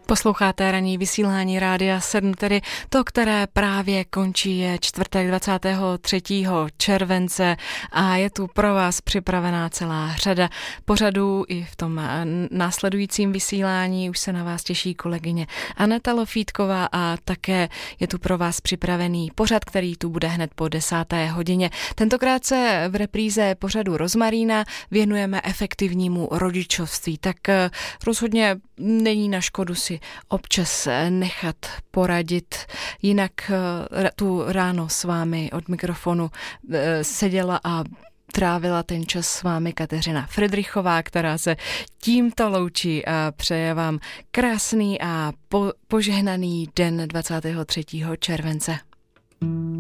Posloucháte ranní vysílání Rádia 7, tedy to, které právě končí, je čtvrtek 23. července a je tu pro vás připravená celá řada pořadů. I v tom následujícím vysílání už se na vás těší kolegyně Aneta Lofítková a také je tu pro vás připravený pořad, který tu bude hned po 10. hodině. Tentokrát se v repríze pořadu Rozmarína věnujeme efektivnímu rodičovství, tak rozhodně není na škodu si občas nechat poradit. Jinak tu ráno s vámi od mikrofonu seděla a trávila ten čas s vámi Kateřina Fridrichová, která se tímto loučí a přeje vám krásný a požehnaný den 23. července.